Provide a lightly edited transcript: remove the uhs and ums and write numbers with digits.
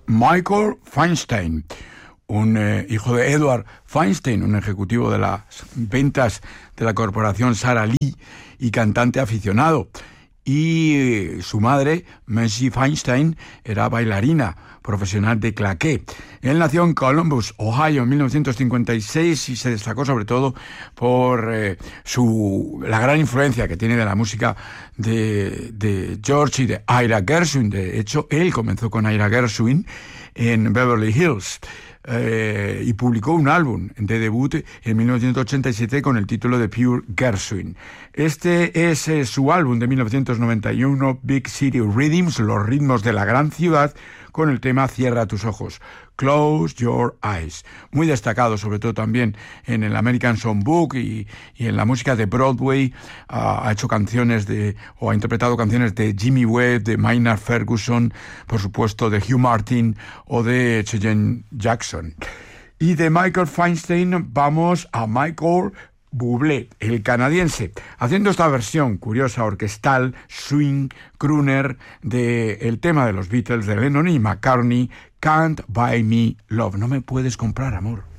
Michael Feinstein, un hijo de Edward Feinstein, un ejecutivo de las ventas de la corporación Sara Lee y cantante aficionado. Y su madre, Mercy Feinstein, era bailarina profesional de claqué. Él nació en Columbus, Ohio, en 1956 y se destacó sobre todo por la gran influencia que tiene de la música de George y de Ira Gershwin. De hecho, él comenzó con Ira Gershwin en Beverly Hills. Y publicó un álbum de debut en 1987 con el título de Pure Gershwin. Este es su álbum de 1991, Big City Rhythms, los ritmos de la gran ciudad, con el tema Cierra tus ojos, Close Your Eyes. Muy destacado, sobre todo también en el American Songbook y en la música de Broadway. Ha hecho canciones ha interpretado canciones de Jimmy Webb, de Maynard Ferguson, por supuesto de Hugh Martin o de Cheyenne Jackson. Y de Michael Feinstein vamos a Michael Bublé, el canadiense, haciendo esta versión curiosa orquestal, swing, crooner del tema de los Beatles, de Lennon y McCartney, Can't Buy Me Love. No me puedes comprar amor.